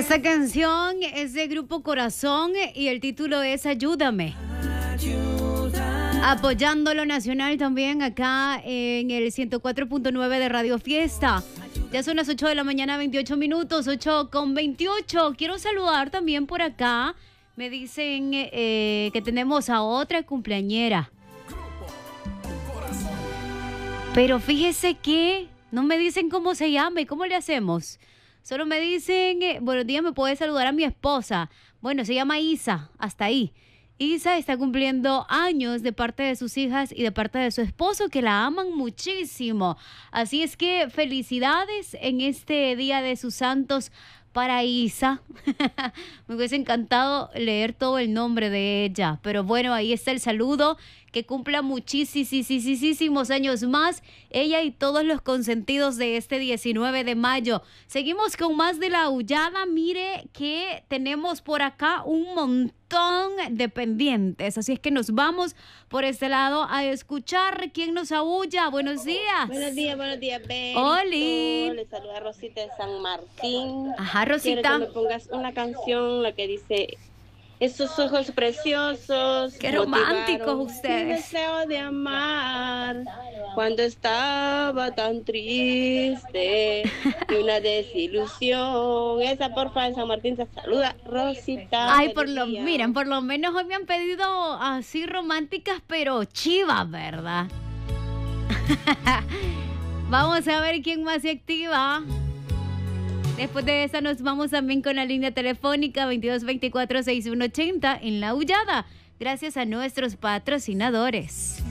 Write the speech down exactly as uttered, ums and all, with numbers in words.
Esta canción es de Grupo Corazón y el título es Ayúdame. Apoyando lo nacional también acá en el ciento cuatro punto nueve de Radio Fiesta. Ya son las ocho de la mañana, veintiocho minutos, ocho con veintiocho. Quiero saludar también por acá. Me dicen eh, que tenemos a otra cumpleañera. Pero fíjese que no me dicen cómo se llama y cómo le hacemos. Solo me dicen, eh, buenos días, me puede saludar a mi esposa. Bueno, se llama Isa, hasta ahí. Isa está cumpliendo años de parte de sus hijas y de parte de su esposo, que la aman muchísimo. Así es que felicidades en este Día de sus Santos para Isa. Me hubiese encantado leer todo el nombre de ella, pero bueno, ahí está el saludo. Que cumpla muchísimos años más ella y todos los consentidos de este diecinueve de mayo. Seguimos con más de la aullada. Mire que tenemos por acá un montón de pendientes, así es que nos vamos por este lado a escuchar quién nos aúlla. Buenos días. Buenos días, buenos días, Ben. Oli. Le saluda Rosita de San Martín. Ajá, Rosita. Quiero que me pongas una canción, la que dice: esos ojos preciosos. Qué románticos ustedes. Mi deseo de amar cuando estaba tan triste y una desilusión. Esa, porfa, de San Martín te saluda, Rosita. Ay, por lo, miren, por lo menos hoy me han pedido así románticas, pero chivas, ¿verdad? Vamos a ver quién más se activa. Después de esa nos vamos también con la línea telefónica veintidós veinticuatro sesenta y uno ochenta en La Aullada, gracias a nuestros patrocinadores.